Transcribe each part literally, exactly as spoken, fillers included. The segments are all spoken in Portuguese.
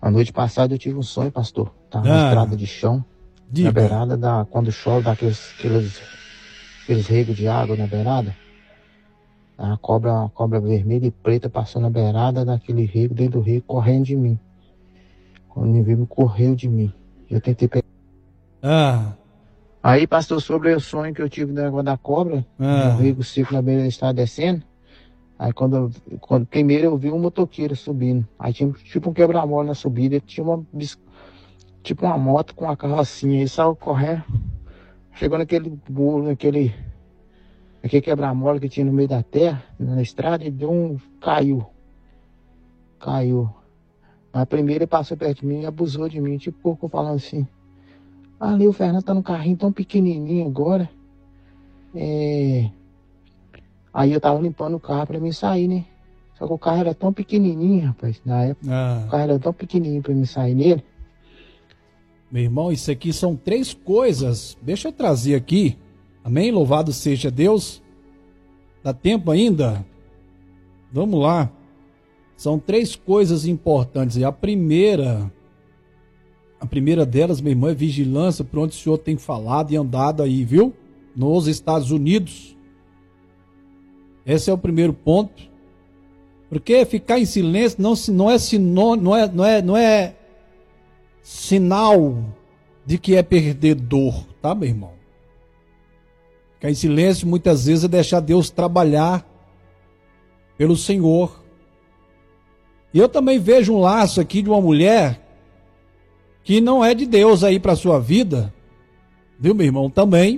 A noite passada eu tive um sonho, pastor. Tava Ah. na estrada de chão, Diga. na beirada da... Quando chove, dá aqueles, aqueles, aqueles regos de água na beirada. A cobra, uma cobra vermelha e preta passou na beirada daquele rego, dentro do rego, correndo de mim. Quando me viu, correu de mim. Eu tentei pegar. Ah. Aí, pastor, sobre o sonho que eu tive da água da cobra, Ah. o rego seco na beira da estrada descendo. Aí, quando, eu- quando primeiro eu vi um motoqueiro subindo. Aí tinha tipo um quebra-mola na subida. Tinha uma bis- tipo uma moto com uma carrocinha. Ele saiu correndo. Chegou naquele bolo, naquele, naquele quebra-mola que tinha no meio da terra, na estrada, e deu um. Caiu. Caiu. Mas primeiro ele passou perto de mim e abusou de mim. Tipo, pouco falando assim. Ali o Fernando tá num carrinho tão pequenininho agora. É. Aí eu tava limpando o carro pra mim sair, né? Só que o carro era tão pequenininho, rapaz. Na época, o Ah. carro era tão pequenininho pra mim sair nele. Meu irmão, isso aqui são três coisas. Deixa eu trazer aqui. Amém? Louvado seja Deus. Dá tempo ainda? Vamos lá. São três coisas importantes. E a primeira, a primeira delas, meu irmão, é vigilância, por onde o senhor tem falado e andado aí, viu? Nos Estados Unidos. Esse é o primeiro ponto. Porque ficar em silêncio não, se- não é sinônimo, não é, não é, não é sinal de que é perdedor, tá, meu irmão? Ficar em silêncio muitas vezes é deixar Deus trabalhar pelo Senhor. E eu também vejo um laço aqui de uma mulher que não é de Deus aí para sua vida, viu, meu irmão? Também.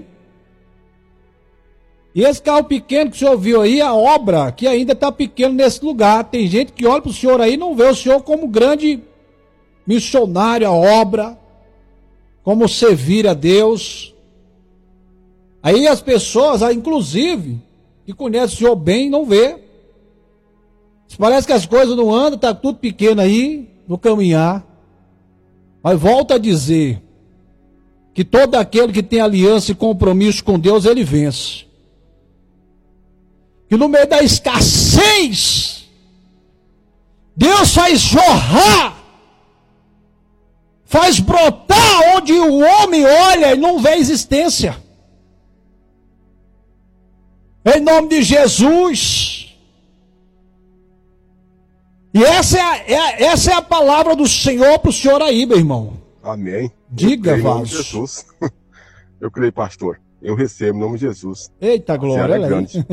E esse carro pequeno que o senhor viu aí, a obra que ainda está pequeno nesse lugar. Tem gente que olha para o senhor aí e não vê o senhor como grande missionário, a obra, como servir a Deus. Aí as pessoas, inclusive, que conhecem o senhor bem, não vê. Parece que as coisas não andam, está tudo pequeno aí, no caminhar. Mas volto a dizer que todo aquele que tem aliança e compromisso com Deus, ele vence. Que no meio da escassez, Deus faz jorrar, faz brotar onde o homem olha e não vê existência. Em nome de Jesus. E essa é a, é a- essa é a palavra do Senhor para o senhor aí, meu irmão. Amém. Diga, Eu creio em nome de vaso. Jesus. Eu creio, pastor. Eu recebo em nome de Jesus. Eita glória, Ela é olha aí. grande.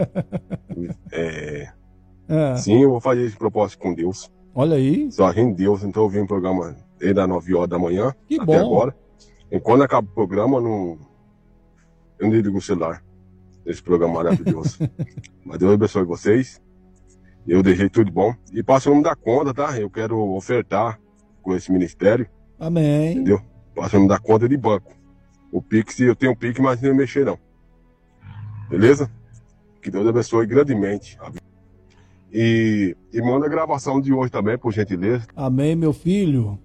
É, Ah, sim, eu vou fazer esse propósito com Deus. olha aí. Só em Deus, então eu vim o programa desde as nove horas da manhã Que até bom. agora. E quando acaba o programa, eu não, eu não desligo o celular. Esse programa maravilhoso. Mas Deus abençoe vocês. Eu deixei tudo bom. E passa o nome da conta, tá? Eu quero ofertar com esse ministério, Amém. entendeu? Passa o nome da conta de banco. O Pix, eu tenho o Pix, mas não mexer não. Beleza? Que Deus abençoe grandemente. E, e manda a gravação de hoje também, por gentileza. Amém, meu filho.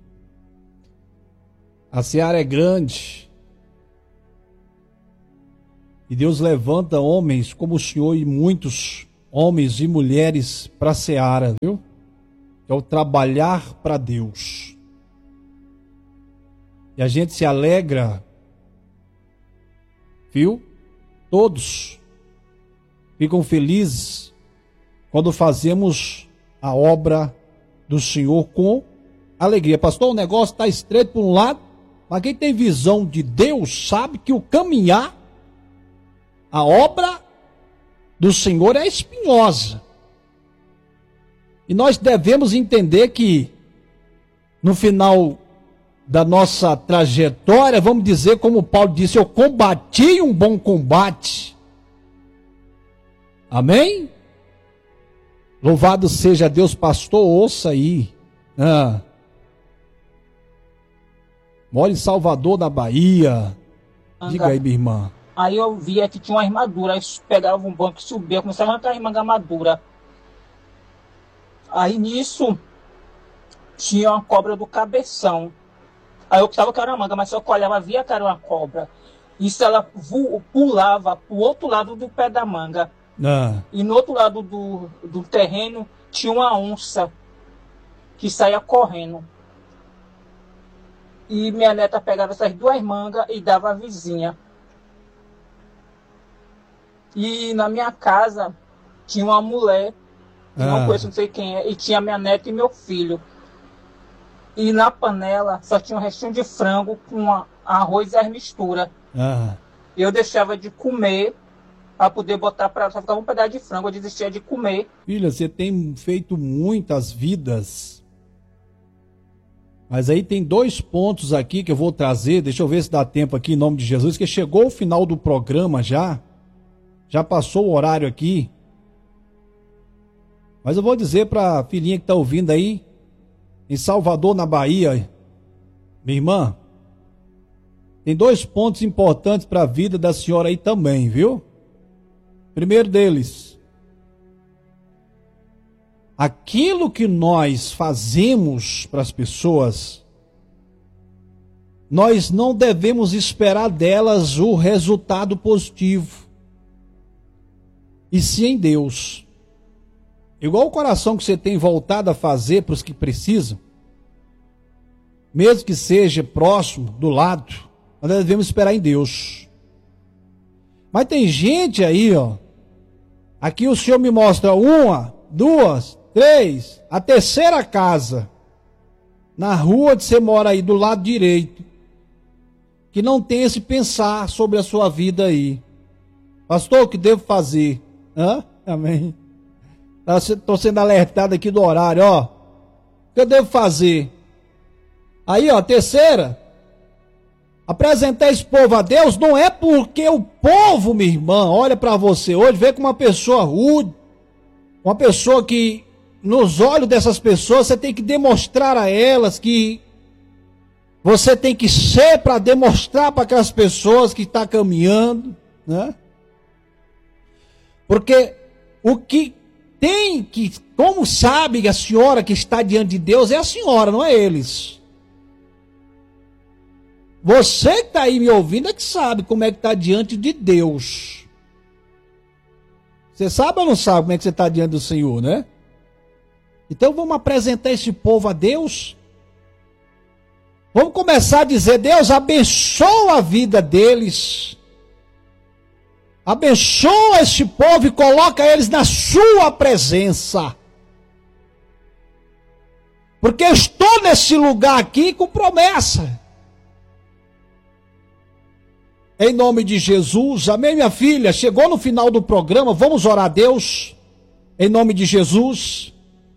A seara é grande. E Deus levanta homens como o Senhor e muitos homens e mulheres para a seara, viu? Que é o trabalhar para Deus. E a gente se alegra, viu? Todos ficam felizes quando fazemos a obra do Senhor com alegria. Pastor, o negócio está estreito por um lado, mas quem tem visão de Deus sabe que o caminhar, a obra do Senhor é espinhosa. E nós devemos entender que no final da nossa trajetória, vamos dizer como Paulo disse, eu combati um bom combate. Amém? Louvado seja Deus, pastor, ouça aí. Ah. Mora em Salvador, na Bahia. Diga aí, minha irmã. Aí eu via que tinha uma armadura, aí pegava um banco e subia, começava a arrancar a armadura. Aí nisso tinha uma cobra do cabeção. Aí eu pensava que era uma manga, mas só que eu olhava, via que era uma cobra. Isso ela vo- pulava pro outro lado do pé da manga. Ah. E no outro lado do, do terreno tinha uma onça que saía correndo. E minha neta pegava essas duas mangas e dava à vizinha. E na minha casa tinha uma mulher, ah. não conheço, não sei quem é, e tinha minha neta e meu filho. E na panela só tinha um restinho de frango com a, arroz e as misturas. Ah. Eu deixava de comer para poder botar para... Só ficava um pedaço de frango, eu desistia de comer. Filha, você tem feito muitas vidas. Mas aí tem dois pontos aqui que eu vou trazer. Deixa eu ver se dá tempo aqui em nome de Jesus, que chegou o final do programa já. Já passou o horário aqui. Mas eu vou dizer para a filhinha que está ouvindo aí, em Salvador, na Bahia, minha irmã, tem dois pontos importantes para a vida da senhora aí também, viu? Primeiro deles, aquilo que nós fazemos para as pessoas, nós não devemos esperar delas o resultado positivo, e sim em Deus. Igual o coração que você tem voltado a fazer para os que precisam, mesmo que seja próximo, do lado, nós devemos esperar em Deus. Mas tem gente aí, ó, aqui o Senhor me mostra uma, duas, três, a terceira casa, na rua que você mora aí, do lado direito, que não tem esse pensar sobre a sua vida aí. Pastor, o que devo fazer? Hã? Amém. Estou sendo alertado aqui do horário, ó. O que eu devo fazer? Aí, ó, terceira. Apresentar esse povo a Deus não é porque o povo, minha irmã, olha para você hoje, vê como uma pessoa rude, uma pessoa que, nos olhos dessas pessoas, você tem que demonstrar a elas que você tem que ser para demonstrar para aquelas pessoas que estão caminhando, né? Porque o que tem que, como sabe a senhora que está diante de Deus, é a senhora, não é eles. Você que está aí me ouvindo é que sabe como é que está diante de Deus. Você sabe ou não sabe como é que você está diante do Senhor, né? Então vamos apresentar esse povo a Deus. Vamos começar a dizer, Deus abençoa a vida deles. Abençoa este povo e coloca eles na sua presença. Porque eu estou nesse lugar aqui com promessa. Em nome de Jesus, amém, minha filha? Chegou no final do programa, vamos orar a Deus. Em nome de Jesus.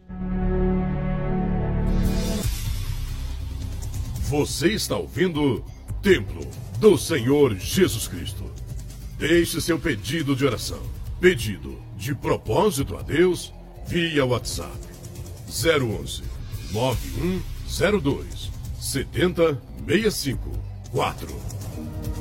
Você está ouvindo Templo do Senhor Jesus Cristo. Deixe seu pedido de oração, pedido de propósito a Deus, via WhatsApp zero onze, nove um zero dois, sete zero seis cinco quatro.